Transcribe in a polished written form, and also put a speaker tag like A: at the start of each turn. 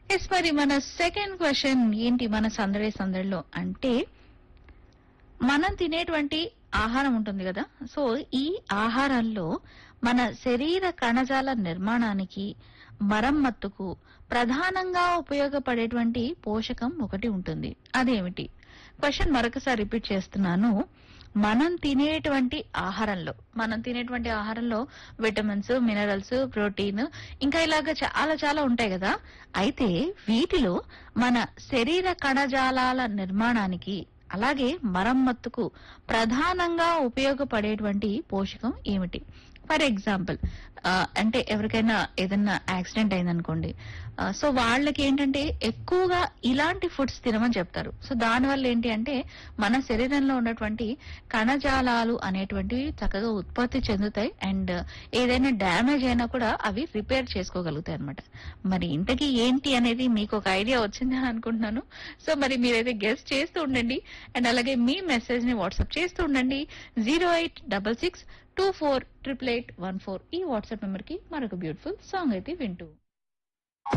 A: yes మరి మన second question ఏంటి మన సందడి సందడిలో అంటే మనం తినేటువంటి ఆహారం ఉంటుంది కదా సో ఈ ఆహారంలో మన శరీర కణజాల నిర్మాణానికి మరమ్మత్తుకు ప్రధానంగా ఉపయోగపడేటువంటి పోషకం ఒకటి ఉంటుంది అదేమిటి క్వశ్చన్ మరొకసారి రిపీట్ చేస్తున్నాను మనం తినేటువంటి ఆహారంలో విటమిన్స్ మినరల్స్ ప్రోటీన్ ఇంకా ఇలాగ చాలా చాలా ఉంటాయి కదా అయితే వీటిలో మన శరీర కణజాలాల నిర్మాణానికి అలాగే మరమ్మత్తుకు ప్రధానంగా ఉపయోగపడేటువంటి పోషకం ఏమిటి ఫర్ ఎగ్జాంపుల్ అంటే ఎవరికైనా ఏదైనా యాక్సిడెంట్ అయిందనుకోండి సో వాళ్ళకి ఏంటంటే ఎక్కువగా ఇలాంటి ఫుడ్స్ తినమని చెప్తారు సో దానివల్ల ఏంటి అంటే మన శరీరంలో ఉన్నటువంటి కణజాలాలు అనేటువంటివి చక్కగా ఉత్పత్తి చెందుతాయి అండ్ ఏదైనా డ్యామేజ్ అయినా కూడా అవి రిపేర్ చేసుకోగలుగుతాయి అనమాట మరి ఇంతకీ ఏంటి అనేది మీకు ఒక ఐడియా వచ్చిందని అనుకుంటున్నాను సో మరి మీరైతే గెస్ట్ చేస్తూ ఉండండి అండ్ అలాగే మీ మెసేజ్ ని వాట్సాప్ చేస్తూ ఉండండి 08662488814 ఈ వాట్సాప్ నెంబర్ కి మరొక బ్యూటిఫుల్ సాంగ్ అయితే వింటూ